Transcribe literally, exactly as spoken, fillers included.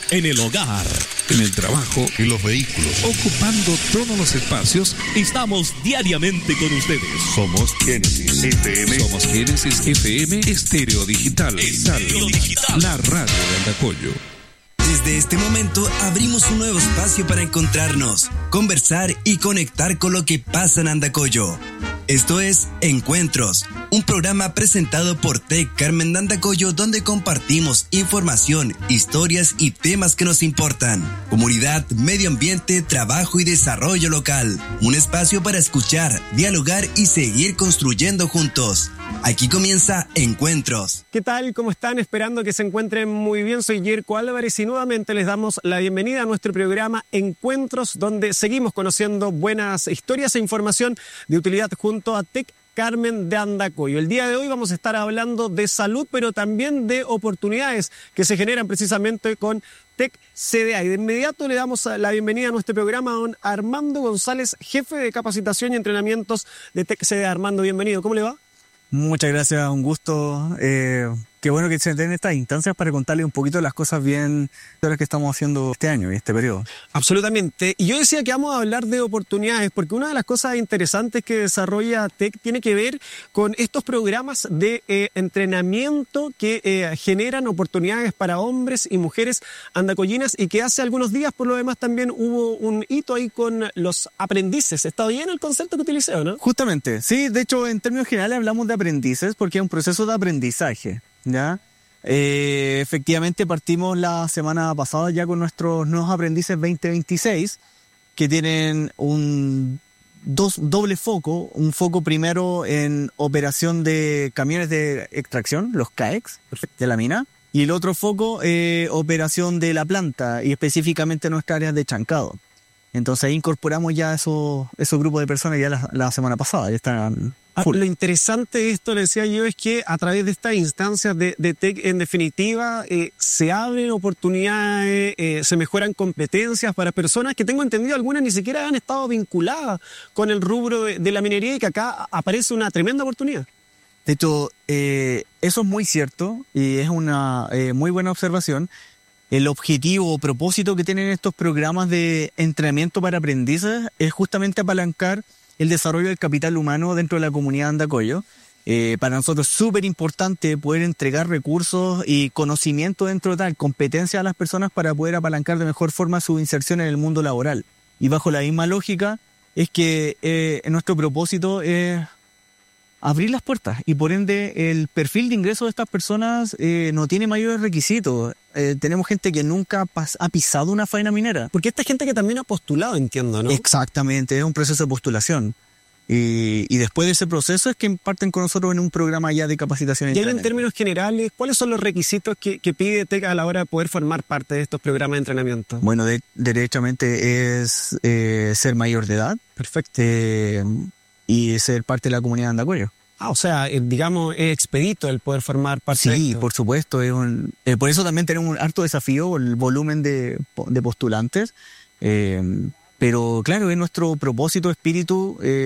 en el hogar, en el trabajo, en los vehículos, ocupando todos los espacios, estamos diariamente con ustedes. Somos Génesis F M. Somos Génesis F M Estéreo Digital. Estéreo Digital. La radio de Andacollo. Desde este momento abrimos un nuevo espacio para encontrarnos, conversar y conectar con lo que pasa en Andacollo. Esto es Encuentros, un programa presentado por T E C Carmen de Andacollo, donde compartimos información, historias y temas que nos importan. Comunidad, medio ambiente, trabajo y desarrollo local. Un espacio para escuchar, dialogar y seguir construyendo juntos. Aquí comienza Encuentros. ¿Qué tal? ¿Cómo están? Esperando que se encuentren muy bien. Soy Yerko Álvarez y nuevamente les damos la bienvenida a nuestro programa Encuentros, donde seguimos conociendo buenas historias e información de utilidad junto a T E C Carmen de Andacollo. El día de hoy vamos a estar hablando de salud, pero también de oportunidades que se generan precisamente con T E C C D A. Y de inmediato le damos la bienvenida a nuestro programa a don Armando González, jefe de capacitación y entrenamientos de T E C C D A. Armando, bienvenido. ¿Cómo le va? Muchas gracias, un gusto. Eh, qué bueno que se den estas instancias para contarles un poquito las cosas bien que estamos haciendo este año y este periodo. Absolutamente. Y yo decía que vamos a hablar de oportunidades, porque una de las cosas interesantes que desarrolla T E C tiene que ver con estos programas de eh, entrenamiento que eh, generan oportunidades para hombres y mujeres andacollinas, y que hace algunos días, por lo demás, también hubo un hito ahí con los aprendices. ¿Está bien el concepto que utilicé o no? Justamente, sí. De hecho, en términos generales hablamos de aprendices porque es un proceso de aprendizaje, ¿ya? Eh, efectivamente partimos la semana pasada ya con nuestros nuevos aprendices veinte veintiséis, que tienen un dos, doble foco. Un foco primero en operación de camiones de extracción, los C A E X, de la mina, y el otro foco eh, operación de la planta y específicamente nuestras áreas de chancado. Entonces ahí incorporamos ya esos, esos grupos de personas ya la, la semana pasada, ya están full. Lo interesante de esto, le decía yo, es que a través de estas instancias de, de T E C, en definitiva, eh, se abren oportunidades, eh, se mejoran competencias para personas que, tengo entendido, algunas ni siquiera han estado vinculadas con el rubro de, de la minería, y que acá aparece una tremenda oportunidad. De hecho, eh, eso es muy cierto y es una eh, muy buena observación. El objetivo o propósito que tienen estos programas de entrenamiento para aprendices es justamente apalancar el desarrollo del capital humano dentro de la comunidad de Andacollo. Eh, para nosotros es súper importante poder entregar recursos y conocimiento dentro de tal, competencia a las personas para poder apalancar de mejor forma su inserción en el mundo laboral. Y bajo la misma lógica es que eh, nuestro propósito es abrir las puertas, y por ende el perfil de ingreso de estas personas eh, no tiene mayores requisitos. Eh, tenemos gente que nunca pas- ha pisado una faena minera. Porque esta gente que también ha postulado, entiendo, ¿no? Exactamente, es un proceso de postulación. Y, y después de ese proceso es que parten con nosotros en un programa ya de capacitación. Y ahí, en términos generales, ¿cuáles son los requisitos que, que pide T E C a la hora de poder formar parte de estos programas de entrenamiento? Bueno, de, derechamente es eh, ser mayor de edad. Perfecto. Eh, y ser parte de la comunidad de Andacollo. Ah, o sea, eh, digamos, es expedito el poder formar parte sí, de esto. Sí, por supuesto. Es un, eh, por eso también tenemos un harto desafío, el volumen de, de postulantes. Eh, pero claro, es nuestro propósito, espíritu, eh,